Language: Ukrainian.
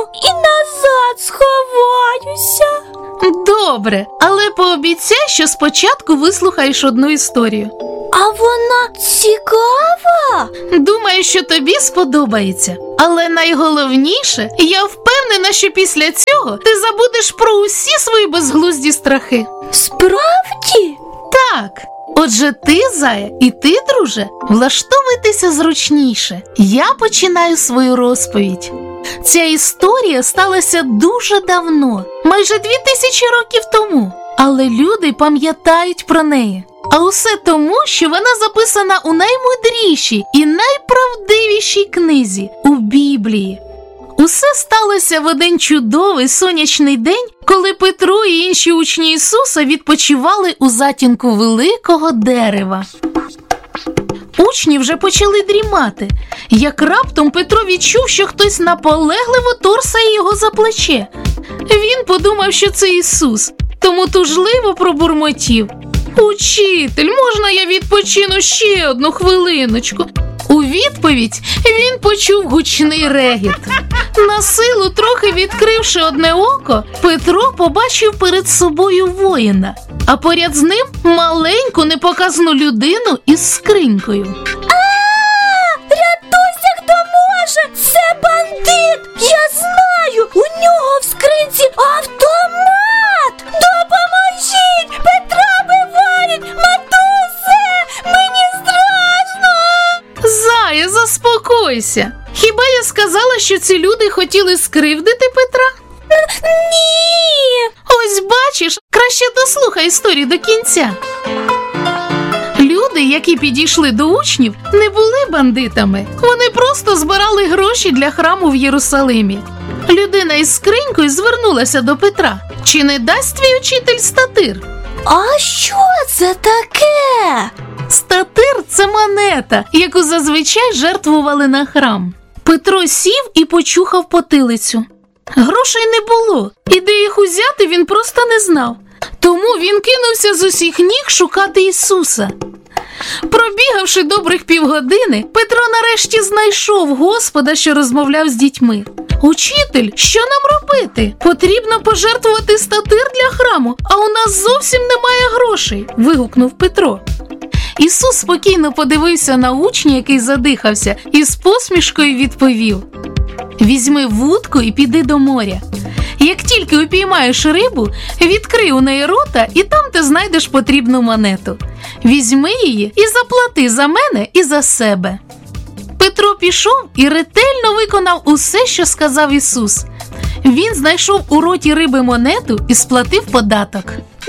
встану і назад сховаюся. Добре, але пообіцяй, що спочатку вислухаєш одну історію. А вона цікава? Думаю, що тобі сподобається. Але найголовніше, я впевнена, що після цього ти забудеш про усі свої безглузді страхи. Справді? Так. Отже, ти, Зая, і ти, друже, влаштовуйтеся зручніше. Я починаю свою розповідь. Ця історія сталася дуже давно, майже 2000 років тому. Але люди пам'ятають про неї. А усе тому, що вона записана у наймудрішій і найправдивішій книзі – у Біблії. Усе сталося в один чудовий сонячний день, коли Петро і інші учні Ісуса відпочивали у затінку великого дерева. Учні вже почали дрімати, як раптом Петро відчув, що хтось наполегливо торсає його за плече. Він подумав, що це Ісус, тому тужливо пробурмотів: «Учитель, можна я відпочину ще одну хвилиночку?» У відповідь він почув гучний регіт. На силу, трохи відкривши одне око, Петро побачив перед собою воїна, а поряд з ним маленьку непоказну людину із скринькою. Рятуйся, хто може! Це бандит! Я знаю! У нього в скринці автомат! Допоможіть! Петра вивалять! Матусе! Мені страшно! Зая, заспокойся! Хіба я сказала, що ці люди хотіли скривдити Петра? Ні! Ось бачиш, краще дослухай історію до кінця. Люди, які підійшли до учнів, не були бандитами. Вони просто збирали гроші для храму в Єрусалимі. Людина із скринькою звернулася до Петра. Чи не дасть твій учитель статир? А що це таке? Статир – це монета, яку зазвичай жертвували на храм. Петро сів і почухав потилицю. Грошей не було, і де їх узяти він просто не знав. Тому він кинувся з усіх ніг шукати Ісуса. Пробігавши добрих півгодини, Петро нарешті знайшов Господа, що розмовляв з дітьми. «Учитель, що нам робити? Потрібно пожертвувати статир для храму, а у нас зовсім немає грошей», – вигукнув Петро. Ісус спокійно подивився на учня, який задихався, і з посмішкою відповів: «Візьми вудку і піди до моря. Як тільки упіймаєш рибу, відкрий у неї рота, і там ти знайдеш потрібну монету. Візьми її і заплати за мене і за себе». Петро пішов і ретельно виконав усе, що сказав Ісус. Він знайшов у роті риби монету і сплатив податок.